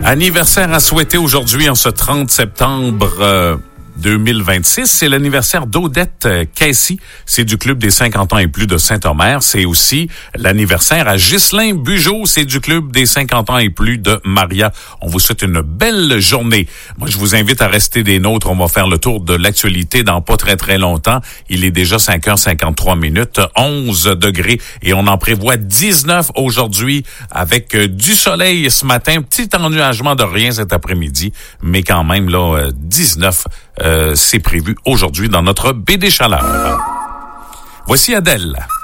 Anniversaire à souhaiter aujourd'hui en ce 30 septembre 2026. C'est l'anniversaire d'Odette Casey. C'est du Club des 50 ans et plus de Saint-Omer. C'est aussi l'anniversaire à Ghislain Bugeaud. C'est du Club des 50 ans et plus de Maria. On vous souhaite une belle journée. Moi, je vous invite à rester des nôtres. On va faire le tour de l'actualité dans pas très, très longtemps. Il est déjà 5h53, 11 degrés et on en prévoit 19 aujourd'hui avec du soleil ce matin. Petit ennuagement de rien cet après-midi, mais quand même, là, 19 c'est prévu aujourd'hui dans notre baie des Chaleurs. Voici Adèle.